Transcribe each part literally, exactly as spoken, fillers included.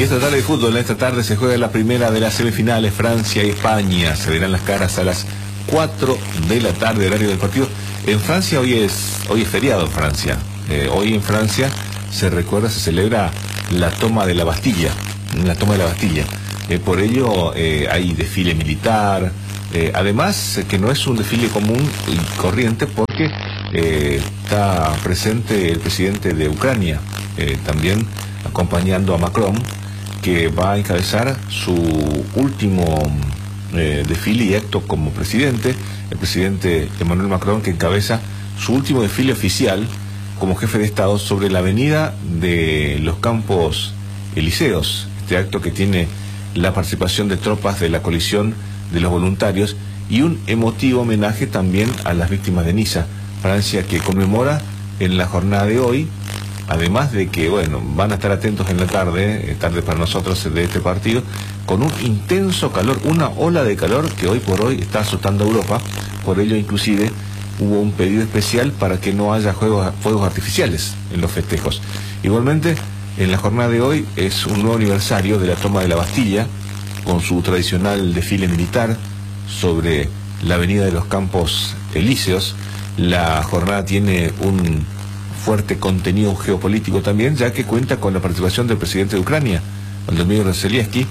Y esta tarde de fútbol, esta tarde se juega la primera de las semifinales, Francia y España. Se verán las caras a las cuatro de la tarde, horario del partido. En Francia hoy es hoy es feriado en Francia. Eh, hoy en Francia se recuerda, se celebra la toma de la Bastilla, la toma de la Bastilla. Eh, por ello eh, hay desfile militar. Eh, además, que no es un desfile común y corriente porque eh, está presente el presidente de Ucrania, eh, también acompañando a Macron, que va a encabezar su último eh, desfile y acto como presidente. El presidente Emmanuel Macron, que encabeza su último desfile oficial como jefe de Estado sobre la avenida de los Campos Elíseos. Este acto que tiene la participación de tropas de la coalición de los voluntarios y un emotivo homenaje también a las víctimas de Niza. Francia, que conmemora en la jornada de hoy, además de que, bueno, van a estar atentos en la tarde, tarde para nosotros de este partido, con un intenso calor, una ola de calor que hoy por hoy está azotando a Europa. Por ello, inclusive, hubo un pedido especial para que no haya juegos, fuegos artificiales en los festejos. Igualmente, en la jornada de hoy es un nuevo aniversario de la toma de la Bastilla, con su tradicional desfile militar sobre la avenida de los Campos Elíseos. La jornada tiene un fuerte contenido geopolítico también, ya que cuenta con la participación del presidente de Ucrania, Volodymyr Zelensky,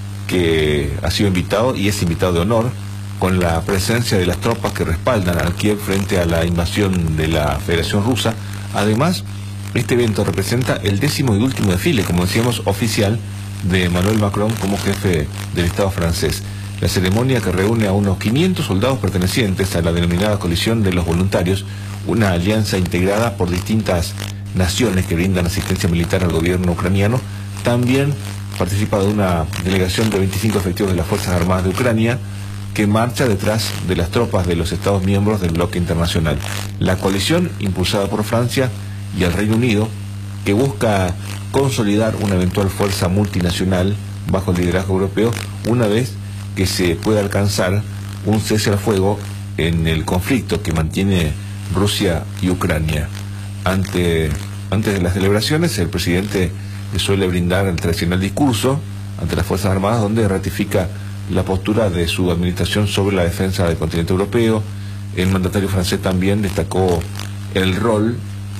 que ha sido invitado y es invitado de honor, con la presencia de las tropas que respaldan a Kiev frente a la invasión de la Federación Rusa. Además, este evento representa el décimo y último desfile, como decíamos, oficial de Emmanuel Macron como jefe del Estado francés. La ceremonia, que reúne a unos quinientos soldados pertenecientes a la denominada coalición de los voluntarios, una alianza integrada por distintas naciones que brindan asistencia militar al gobierno ucraniano, también participa de una delegación de veinticinco efectivos de las Fuerzas Armadas de Ucrania, que marcha detrás de las tropas de los Estados miembros del bloque internacional. La coalición, impulsada por Francia y el Reino Unido, que busca consolidar una eventual fuerza multinacional bajo el liderazgo europeo, una vez que se pueda alcanzar un cese al fuego en el conflicto que mantiene Rusia y Ucrania. Ante, antes de las celebraciones, el presidente suele brindar el tradicional discurso ante las Fuerzas Armadas, donde ratifica la postura de su administración sobre la defensa del continente europeo. El mandatario francés también destacó el rol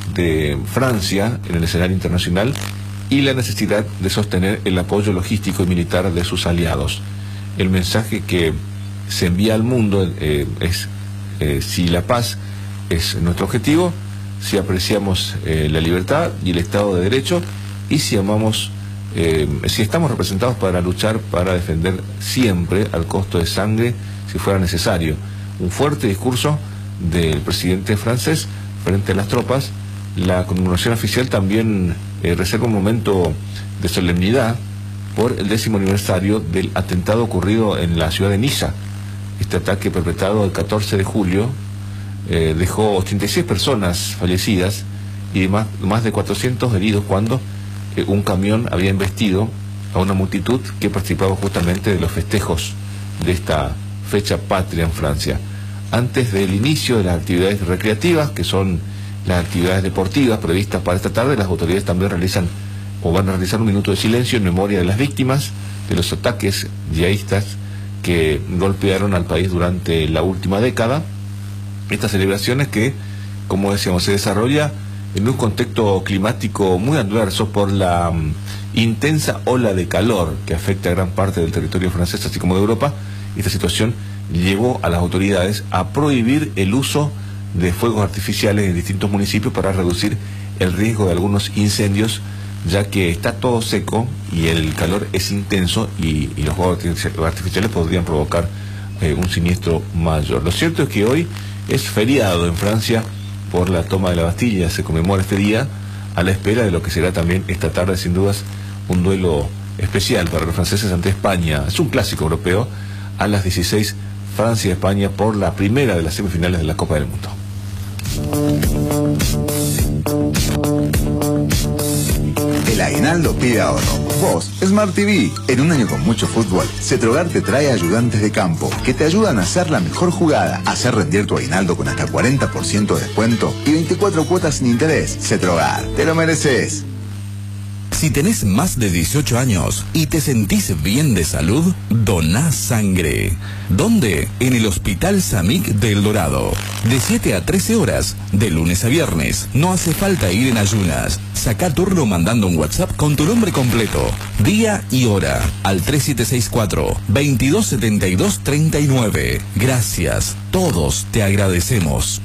de Francia en el escenario internacional y la necesidad de sostener el apoyo logístico y militar de sus aliados. El mensaje que se envía al mundo eh, es eh, si la paz es nuestro objetivo, si apreciamos eh, la libertad y el Estado de Derecho, y si amamos, eh, si estamos representados para luchar, para defender siempre al costo de sangre, si fuera necesario. Un fuerte discurso del presidente francés frente a las tropas. La conmemoración oficial también eh, reserva un momento de solemnidad por el décimo aniversario del atentado ocurrido en la ciudad de Niza. Este ataque, perpetrado el catorce de julio, eh, dejó ochenta y seis personas fallecidas y más, más de cuatrocientos heridos cuando eh, un camión había embestido a una multitud que participaba justamente de los festejos de esta fecha patria en Francia. Antes del inicio de las actividades recreativas, que son las actividades deportivas previstas para esta tarde, las autoridades también realizan o van a realizar un minuto de silencio en memoria de las víctimas de los ataques yihadistas que golpearon al país durante la última década. Estas celebraciones que, como decíamos, se desarrolla en un contexto climático muy adverso por la um, intensa ola de calor que afecta a gran parte del territorio francés, así como de Europa. Esta situación llevó a las autoridades a prohibir el uso de fuegos artificiales en distintos municipios para reducir el riesgo de algunos incendios, ya que está todo seco y el calor es intenso y, y los fuegos artificiales podrían provocar eh, un siniestro mayor. Lo cierto es que hoy es feriado en Francia por la toma de la Bastilla. Se conmemora este día a la espera de lo que será también esta tarde, sin dudas, un duelo especial para los franceses ante España. Es un clásico europeo a las dieciséis, Francia y España por la primera de las semifinales de la Copa del Mundo. El aguinaldo pide ahorro. Vos, Smart T V. En un año con mucho fútbol, Cetrogar te trae ayudantes de campo que te ayudan a hacer la mejor jugada, a hacer rendir tu aguinaldo con hasta cuarenta por ciento de descuento y veinticuatro cuotas sin interés. Cetrogar, te lo mereces. Si tenés más de dieciocho años y te sentís bien de salud, doná sangre. ¿Dónde? En el Hospital Samic de El Dorado. De siete a trece horas, de lunes a viernes. No hace falta ir en ayunas. Saca turno mandando un WhatsApp con tu nombre completo, día y hora al tres siete seis cuatro, veintidós setenta y dos treinta y nueve. Gracias. Todos te agradecemos.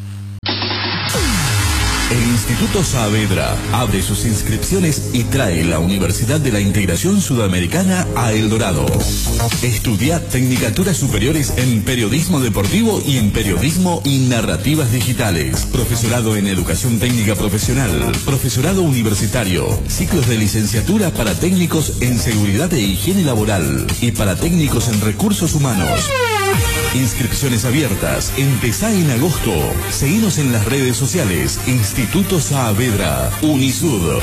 El Instituto Saavedra abre sus inscripciones y trae la Universidad de la Integración Sudamericana a El Dorado. Estudia Tecnicaturas Superiores en Periodismo Deportivo y en Periodismo y Narrativas Digitales. Profesorado en Educación Técnica Profesional. Profesorado Universitario. Ciclos de licenciatura para técnicos en Seguridad e Higiene Laboral y para técnicos en Recursos Humanos. Inscripciones abiertas. Empezá en agosto. Seguinos en las redes sociales. Instituto Saavedra. Unisud.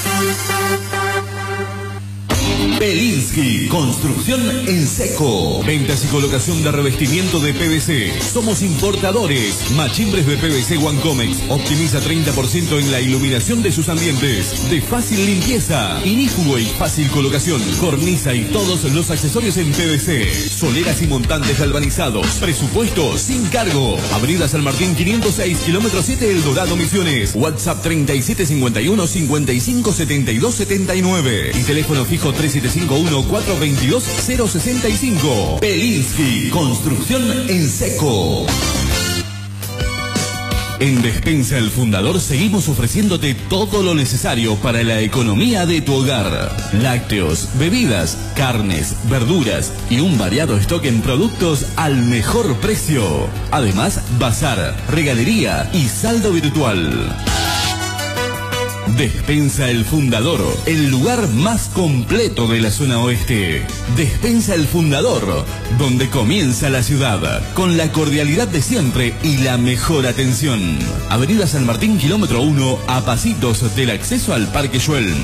Belinsky, construcción en seco. Ventas y colocación de revestimiento de P V C. Somos importadores. Machimbres de P V C Wancomex. Optimiza treinta por ciento en la iluminación de sus ambientes. De fácil limpieza. Inífugo y fácil colocación. Cornisa y todos los accesorios en P V C. Soleras y montantes galvanizados. Presupuesto sin cargo. Avenida San Martín quinientos seis, kilómetro siete, El Dorado, Misiones. WhatsApp treinta y siete cincuenta y uno, cincuenta y cinco setenta y dos setenta y nueve. Y teléfono fijo tres siete cinco uno, cuatro veintidós, cero sesenta y cinco. Belinsky, construcción en seco. En Despensa El Fundador seguimos ofreciéndote todo lo necesario para la economía de tu hogar. Lácteos, bebidas, carnes, verduras y un variado stock en productos al mejor precio. Además, bazar, regalería y saldo virtual. Despensa El Fundador, el lugar más completo de la zona oeste. Despensa El Fundador, donde comienza la ciudad, con la cordialidad de siempre y la mejor atención. Avenida San Martín, kilómetro uno, a pasitos del acceso al Parque Güell.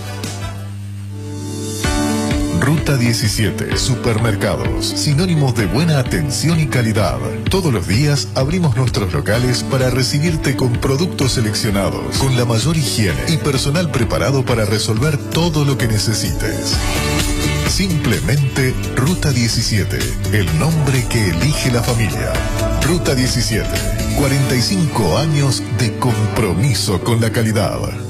Ruta diecisiete, supermercados, sinónimos de buena atención y calidad. Todos los días abrimos nuestros locales para recibirte con productos seleccionados, con la mayor higiene y personal preparado para resolver todo lo que necesites. Simplemente Ruta diecisiete, el nombre que elige la familia. Ruta diecisiete, cuarenta y cinco años de compromiso con la calidad.